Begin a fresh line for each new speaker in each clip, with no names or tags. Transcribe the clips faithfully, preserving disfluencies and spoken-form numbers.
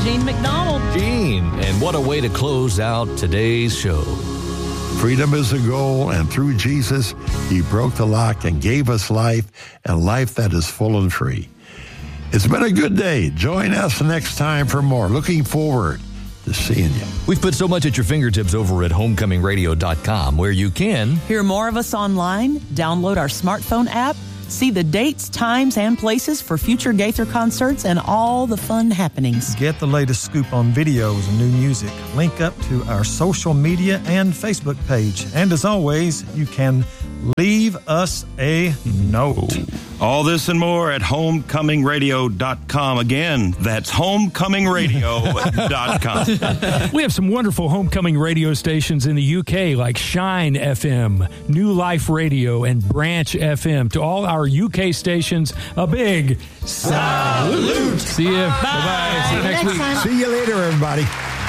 Gene McDonald.
Gene, and what a way to close out today's show.
Freedom is the goal, and through Jesus, he broke the lock and gave us life, and life that is full and free. It's been a good day. Join us next time for more. Looking forward to seeing you.
We've put so much at your fingertips over at homecoming radio dot com, where you can
hear more of us online, download our smartphone app, see the dates, times, and places for future Gaither concerts, and all the fun happenings.
Get the latest scoop on videos and new music. Link up to our social media and Facebook page. And as always, you can leave us a note.
All this and more at homecoming radio dot com. Again, that's homecoming radio dot com.
We have some wonderful homecoming radio stations in the U K like Shine F M, New Life Radio, and Branch F M. To all our U K stations, a big salute. See you. Bye. Bye-bye. See you next, next week.
Time. See you later, everybody.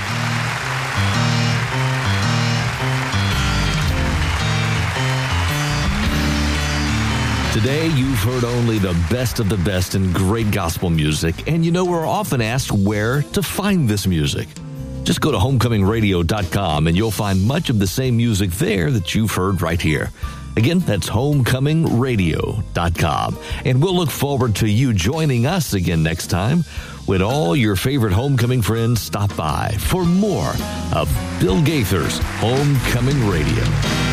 Today, you've heard only the best of the best in great gospel music, and you know we're often asked where to find this music. Just go to homecoming radio dot com, and you'll find much of the same music there that you've heard right here. Again, that's homecoming radio dot com, and we'll look forward to you joining us again next time when all your favorite homecoming friends stop by for more of Bill Gaither's Homecoming Radio.